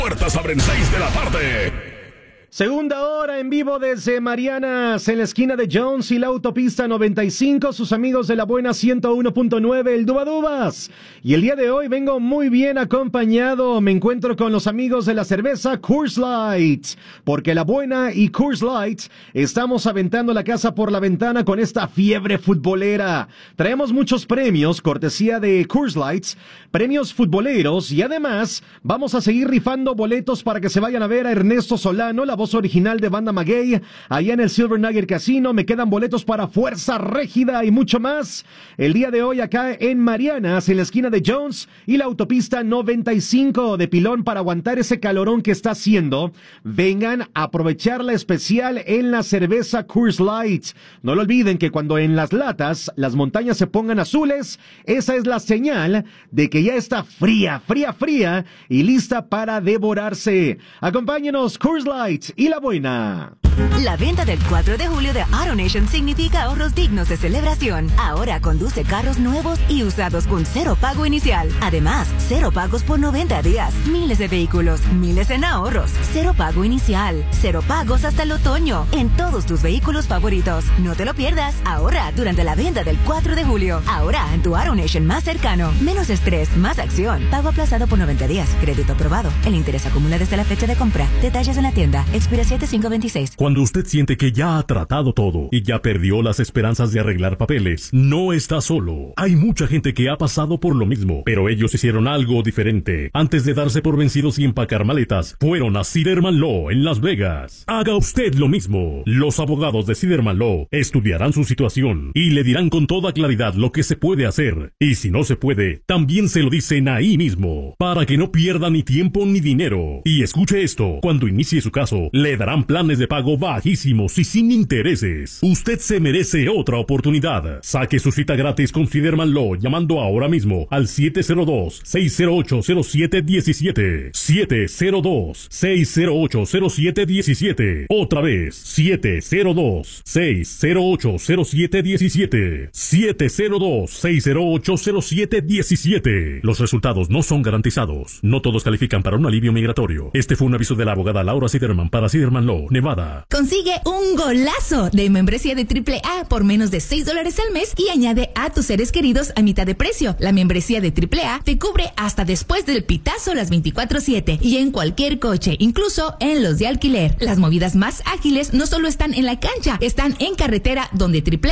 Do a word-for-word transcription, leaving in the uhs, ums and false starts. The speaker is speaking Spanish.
Puertas abren seis de la tarde. Segunda hora en vivo desde Marianas, en la esquina de Jones y la autopista noventa y cinco, sus amigos de la buena ciento uno punto nueve, el Dubadubas. Y el día de hoy vengo muy bien acompañado, me encuentro con los amigos de la cerveza Coors Light, porque la buena y Coors Light estamos aventando la casa por la ventana con esta fiebre futbolera. Traemos muchos premios, cortesía de Coors Light, premios futboleros, y además vamos a seguir rifando boletos para que se vayan a ver a Ernesto Solano, la voz original de Banda Maguey, allá en el Silver Nugget Casino. Me quedan boletos para Fuerza Régida y mucho más. El día de hoy acá en Marianas, en la esquina de Jones y la autopista noventa y cinco, de pilón para aguantar ese calorón que está haciendo. Vengan a aprovechar la especial en la cerveza Coors Light. No lo olviden que cuando en las latas las montañas se pongan azules, esa es la señal de que ya está fría, fría, fría y lista para devorarse. Acompáñenos, Coors Light y la buena. La venta del cuatro de julio de AutoNation significa ahorros dignos de celebración. Ahora conduce carros nuevos y usados con cero pago inicial. Además, cero pagos por noventa días. Miles de vehículos, miles en ahorros. Cero pago inicial. Cero pagos hasta el otoño en todos tus vehículos favoritos. No te lo pierdas. Ahora durante la venta del cuatro de julio. Ahora en tu AutoNation más cercano. Menos estrés, más acción. Pago aplazado por noventa días. Crédito aprobado. El interés acumula desde la fecha de compra. Detalles en la tienda. Expira siete cinco veintiséis. Cuando usted siente que ya ha tratado todo y ya perdió las esperanzas de arreglar papeles, no está solo. Hay mucha gente que ha pasado por lo mismo, pero ellos hicieron algo diferente. Antes de darse por vencidos y empacar maletas, fueron a Siderman Law en Las Vegas. Haga usted lo mismo. Los abogados de Siderman Law estudiarán su situación y le dirán con toda claridad lo que se puede hacer. Y si no se puede, también se lo dicen ahí mismo, para que no pierda ni tiempo ni dinero. Y escuche esto, cuando inicie su caso, le darán planes de pago bajísimos y sin intereses. Usted se merece otra oportunidad. Saque su cita gratis con Siderman Law llamando ahora mismo al siete cero dos, seis cero ocho, cero siete uno siete. siete cero dos, seis cero ocho, cero siete uno siete. Otra vez, siete cero dos, seis cero ocho, cero siete uno siete. siete cero dos, seis cero ocho, cero siete uno siete. Los resultados no son garantizados. No todos califican para un alivio migratorio. Este fue un aviso de la abogada Laura Siderman para Siderman Law, Nevada. Consigue un golazo de membresía de triple A por menos de seis dólares al mes y añade a tus seres queridos a mitad de precio. La membresía de triple A te cubre hasta después del pitazo las veinticuatro siete y en cualquier coche, incluso en los de alquiler. Las movidas más ágiles no solo están en la cancha, están en carretera donde triple A